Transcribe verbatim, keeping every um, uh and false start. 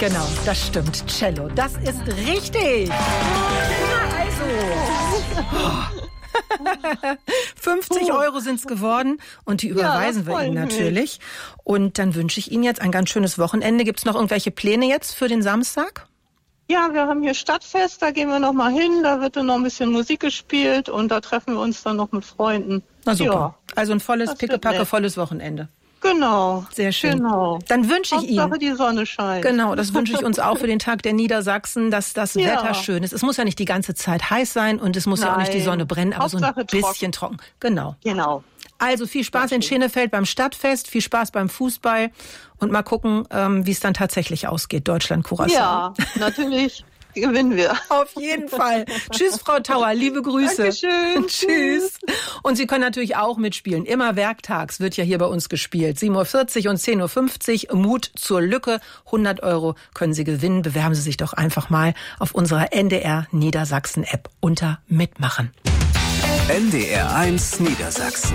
Genau, das stimmt. Cello, das ist richtig. Na also. fünfzig Euro sind es geworden und die überweisen ja, wir Ihnen natürlich. Mich. Und dann wünsche ich Ihnen jetzt ein ganz schönes Wochenende. Gibt es noch irgendwelche Pläne jetzt für den Samstag? Ja, wir haben hier Stadtfest, da gehen wir noch mal hin, da wird dann noch ein bisschen Musik gespielt und da treffen wir uns dann noch mit Freunden. Na super, ja, also ein volles, pickepacke, volles Wochenende. Genau. Sehr schön. Genau. Dann wünsche ich Hauptsache Ihnen. die Sonne scheint. Genau, das wünsche ich uns auch für den Tag der Niedersachsen, dass das ja. Wetter schön ist. Es muss ja nicht die ganze Zeit heiß sein und es muss Nein. ja auch nicht die Sonne brennen, aber Hauptsache so ein bisschen trocken. trocken. Genau. Genau. Also viel Spaß in Schenefeld beim Stadtfest, viel Spaß beim Fußball und mal gucken, ähm, wie es dann tatsächlich ausgeht. Deutschland-Curaçao. Ja, natürlich. Gewinnen wir. Auf jeden Fall. Tschüss, Frau Tauer. Liebe Grüße. Dankeschön. Tschüss. Und Sie können natürlich auch mitspielen. Immer werktags wird ja hier bei uns gespielt. sieben Uhr vierzig und zehn Uhr fünfzig. Mut zur Lücke. hundert Euro können Sie gewinnen. Bewerben Sie sich doch einfach mal auf unserer N D R Niedersachsen App unter Mitmachen. N D R eins Niedersachsen.